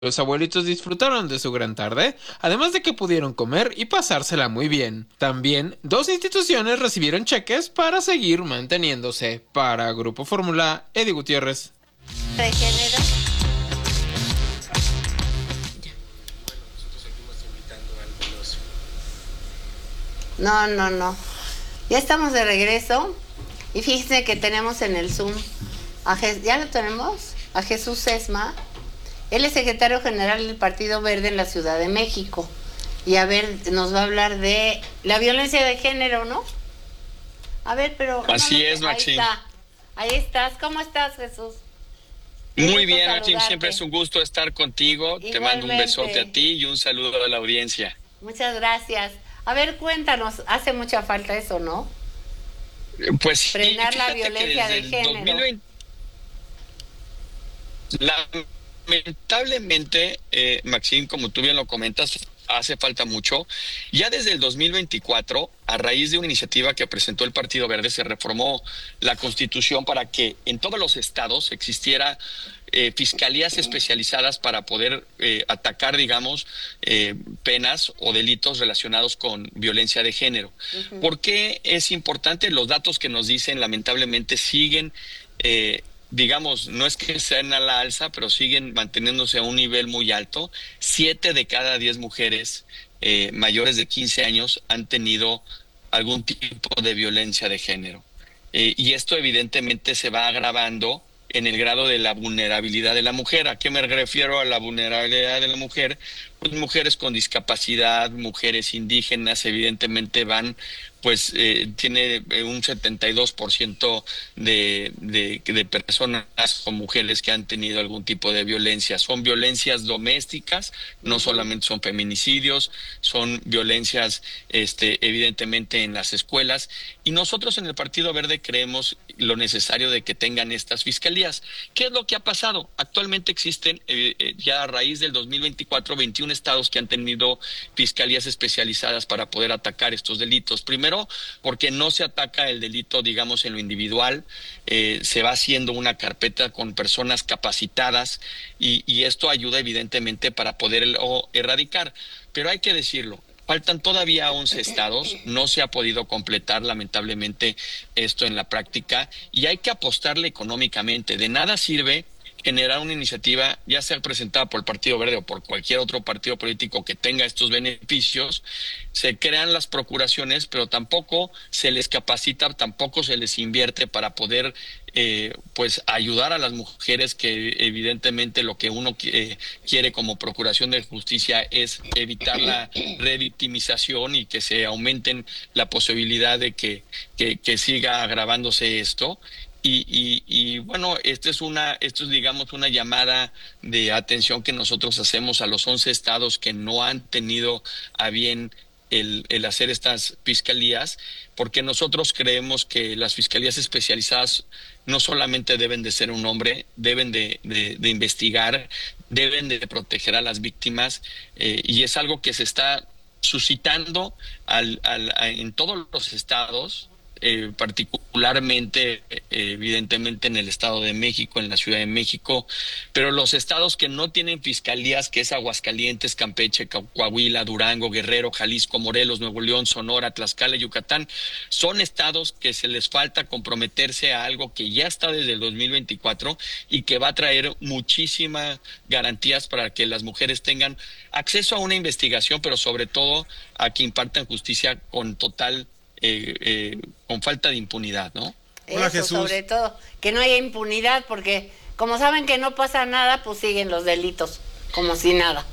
Los abuelitos disfrutaron de su gran tarde, además de que pudieron comer y pasársela muy bien. También, dos instituciones recibieron cheques para seguir manteniéndose. Para Grupo Fórmula, Eddie Gutiérrez. De género. No. Ya estamos de regreso y fíjense que tenemos en el Zoom ¿ya lo tenemos? A Jesús Sesma. Él es secretario general del Partido Verde en la Ciudad de México. Y a ver, nos va a hablar de la violencia de género, ¿no? A ver, pero... Así es, Maxim. Ahí estás. ¿Cómo estás, Jesús? Muy bien, Maxim. Siempre es un gusto estar contigo. Igualmente. Te mando un besote a ti y un saludo a la audiencia. Muchas gracias. A ver, cuéntanos, hace mucha falta eso, ¿no? Pues frenar la violencia de género. 2020, lamentablemente, Maxim, como tú bien lo comentas, hace falta mucho. Ya desde el 2024, a raíz de una iniciativa que presentó el Partido Verde, se reformó la Constitución para que en todos los estados existiera fiscalías especializadas para poder atacar, digamos, penas o delitos relacionados con violencia de género. Uh-huh. ¿Por qué es importante? Los datos que nos dicen, lamentablemente, siguen digamos, no es que sean a la alza, pero siguen manteniéndose a un nivel muy alto. 7 de cada 10 mujeres mayores de 15 años han tenido algún tipo de violencia de género. Y esto evidentemente se va agravando en el grado de la vulnerabilidad de la mujer. ¿A qué me refiero a la vulnerabilidad de la mujer? Pues mujeres con discapacidad, mujeres indígenas, evidentemente pues tiene un 72% de personas o mujeres que han tenido algún tipo de violencia. Son violencias domésticas, no solamente son feminicidios, son violencias evidentemente en las escuelas. Y nosotros en el Partido Verde creemos lo necesario de que tengan estas fiscalías. ¿Qué es lo que ha pasado? Actualmente existen ya a raíz del 2024 21 estados que han tenido fiscalías especializadas para poder atacar estos delitos. Primero, porque no se ataca el delito, digamos, en lo individual, se va haciendo una carpeta con personas capacitadas y esto ayuda evidentemente para poderlo erradicar. Pero hay que decirlo, faltan todavía 11 estados, no se ha podido completar lamentablemente esto en la práctica y hay que apostarle económicamente. De nada sirve generar una iniciativa, ya sea presentada por el Partido Verde o por cualquier otro partido político que tenga estos beneficios, se crean las procuraciones, pero tampoco se les capacita, tampoco se les invierte para poder pues ayudar a las mujeres, que evidentemente lo que uno quiere como procuración de justicia es evitar la revictimización y que se aumenten la posibilidad de que siga agravándose esto. Y bueno, esto es digamos una llamada de atención que nosotros hacemos a los 11 estados que no han tenido a bien el hacer estas fiscalías, porque nosotros creemos que las fiscalías especializadas no solamente deben de ser un hombre, deben de investigar, deben de proteger a las víctimas, y es algo que se está suscitando en todos los estados. Particularmente, evidentemente en el Estado de México, en la Ciudad de México, pero los estados que no tienen fiscalías, que es Aguascalientes, Campeche, Coahuila, Durango, Guerrero, Jalisco, Morelos, Nuevo León, Sonora, Tlaxcala, Yucatán, son estados que se les falta comprometerse a algo que ya está desde el 2024 y que va a traer muchísimas garantías para que las mujeres tengan acceso a una investigación, pero sobre todo a que impartan justicia con total con falta de impunidad, ¿no? Hola, Jesús. Sobre todo, que no haya impunidad, porque como saben que no pasa nada, pues siguen los delitos, como si nada.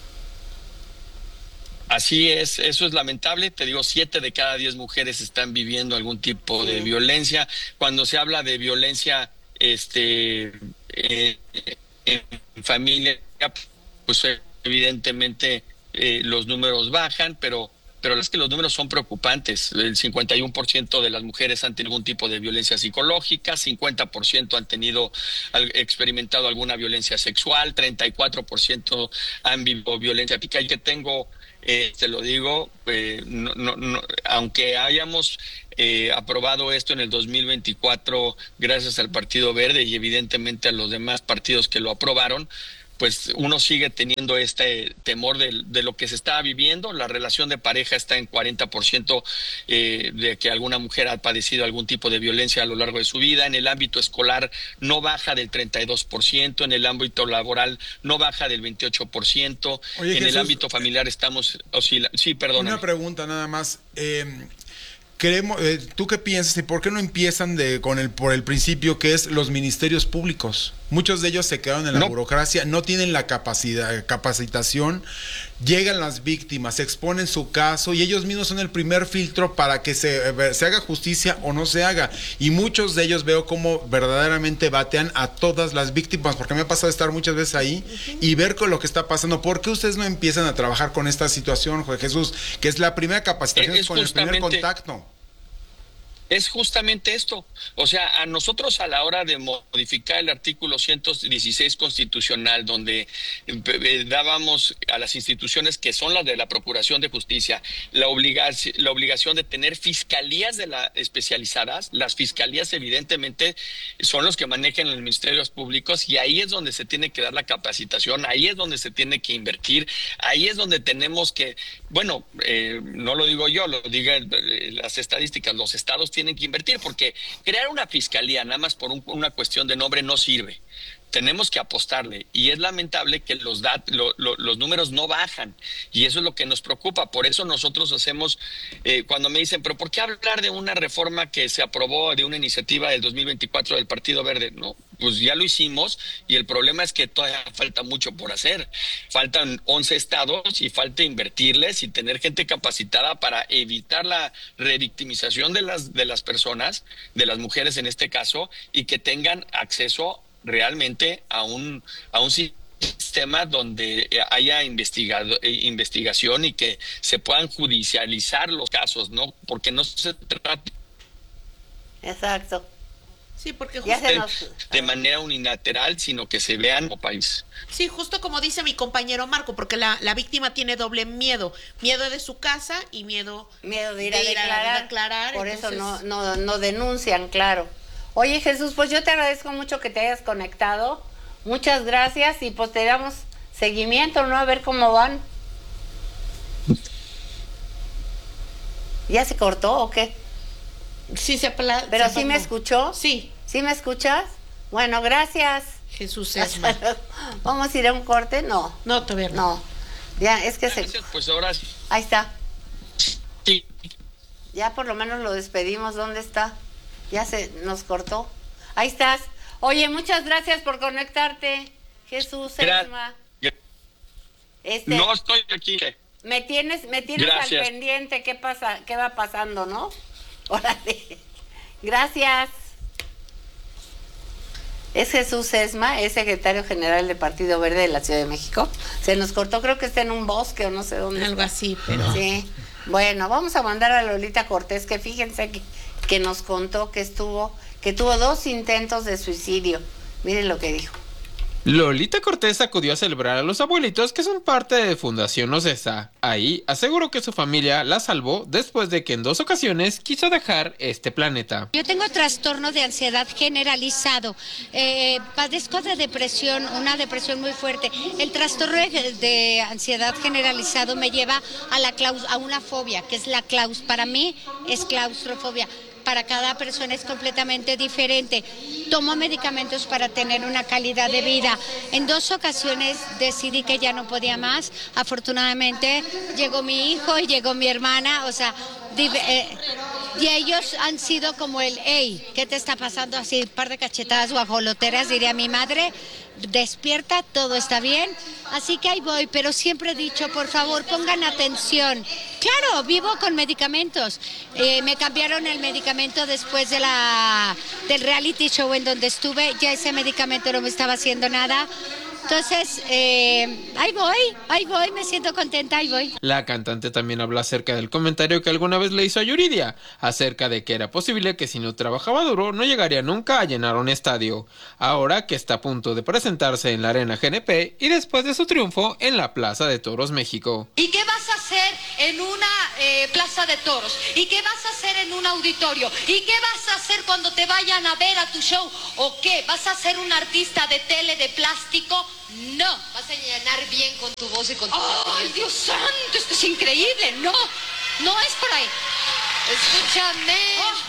Así es, eso es lamentable. Te digo, 7 de cada 10 mujeres están viviendo algún tipo de violencia. Cuando se habla de violencia en familia, pues evidentemente los números bajan, pero es que los números son preocupantes. El 51% de las mujeres han tenido algún tipo de violencia psicológica, 50% han experimentado alguna violencia sexual, 34% han vivido violencia física. Y que tengo, te lo digo, aunque hayamos aprobado esto en el 2024 gracias al Partido Verde y evidentemente a los demás partidos que lo aprobaron, pues uno sigue teniendo este temor de lo que se está viviendo. La relación de pareja está en 40% de que alguna mujer ha padecido algún tipo de violencia a lo largo de su vida. En el ámbito escolar no baja del 32%, en el ámbito laboral no baja del 28%. Oye, en Jesús, el ámbito familiar estamos oscilando. Sí, perdóname. Una pregunta nada más. ¿Tú qué piensas y por qué no empiezan por el principio, que es los ministerios públicos? Muchos de ellos se quedaron en la burocracia, no tienen la capacitación, llegan las víctimas, exponen su caso y ellos mismos son el primer filtro para que se haga justicia o no se haga. Y muchos de ellos veo cómo verdaderamente batean a todas las víctimas, porque me ha pasado estar muchas veces ahí y ver con lo que está pasando. ¿Por qué ustedes no empiezan a trabajar con esta situación, Juan Jesús? Que es la primera capacitación, es con el primer contacto. Es justamente esto. O sea, a nosotros, a la hora de modificar el artículo 116 constitucional, donde dábamos a las instituciones que son las de la Procuración de Justicia la obligación de tener fiscalías especializadas. Las fiscalías evidentemente son los que manejan los ministerios públicos, y ahí es donde se tiene que dar la capacitación, ahí es donde se tiene que invertir, ahí es donde tenemos que, bueno, no lo digo yo, lo digan las estadísticas, los estados tienen que invertir, porque crear una fiscalía nada más por una cuestión de nombre no sirve. Tenemos que apostarle, y es lamentable que los números no bajan, y eso es lo que nos preocupa. Por eso nosotros hacemos, cuando me dicen, pero ¿por qué hablar de una reforma que se aprobó de una iniciativa del 2024 del Partido Verde? No, pues ya lo hicimos, y el problema es que todavía falta mucho por hacer. Faltan 11 estados y falta invertirles y tener gente capacitada para evitar la revictimización de las personas, de las mujeres en este caso, y que tengan acceso realmente a un sistema donde haya investigación y que se puedan judicializar los casos, ¿no? Porque no se trata. Exacto. Sí, porque de manera unilateral, sino que se vean como país. Sí, justo como dice mi compañero Marco, porque la víctima tiene doble miedo de su casa y miedo de ir a declarar. Por entonces... eso no denuncian, claro. Oye, Jesús, pues yo te agradezco mucho que te hayas conectado. Muchas gracias, y pues te damos seguimiento, ¿no? A ver cómo van. ¿Ya se cortó o qué? Sí, ¿Pero sí me escuchó? Sí. ¿Sí me escuchas? Bueno, gracias. Jesús Esma. ¿Vamos a ir a un corte? No. No, todavía no. No. Ya, es que gracias, pues ahora sí. Ahí está. Sí. Ya por lo menos lo despedimos. ¿Dónde está? Ya se nos cortó. Ahí estás. Oye, muchas gracias por conectarte, Jesús Esma. No estoy aquí. Me tienes al pendiente. ¿Qué pasa? ¿Qué va pasando, no? Órale. Gracias. Es Jesús Esma, es secretario general del Partido Verde de la Ciudad de México. Se nos cortó, creo que está en un bosque o no sé dónde. Algo así, pero... Sí. Bueno, vamos a mandar a Lolita Cortés, que fíjense que nos contó que tuvo 2 intentos de suicidio. Miren lo que dijo. Lolita Cortés acudió a celebrar a los abuelitos que son parte de Fundación Ocesa. Ahí aseguró que su familia la salvó después de que en 2 ocasiones quiso dejar este planeta. Yo tengo trastorno de ansiedad generalizado, padezco de depresión, una depresión muy fuerte. El trastorno de ansiedad generalizado me lleva a una fobia, que es para mí es claustrofobia. Para cada persona es completamente diferente. Tomo medicamentos para tener una calidad de vida. En 2 ocasiones decidí que ya no podía más. Afortunadamente llegó mi hijo y llegó mi hermana, y ellos han sido como hey, ¿qué te está pasando? Así, un par de cachetadas guajoloteras, diría mi madre. Despierta, todo está bien. Así que ahí voy, pero siempre he dicho, por favor, pongan atención. Claro, vivo con medicamentos. Me cambiaron el medicamento después del reality show en donde estuve. Ya ese medicamento no me estaba haciendo nada. Entonces, ahí voy, me siento contenta, ahí voy. La cantante también habla acerca del comentario que alguna vez le hizo a Yuridia, acerca de que era posible que si no trabajaba duro no llegaría nunca a llenar un estadio. Ahora que está a punto de presentarse en la Arena GNP y después de su triunfo en la Plaza de Toros México. ¿Y qué vas a hacer? hacer en una plaza de toros? ¿Y qué vas a hacer en un auditorio? ¿Y qué vas a hacer cuando te vayan a ver a tu show? ¿O qué? ¿Vas a ser un artista de tele de plástico? No. Vas a llenar bien con tu voz y con tu ¡Ay, Dios santo! Esto es increíble. No, no es por ahí. Escúchame.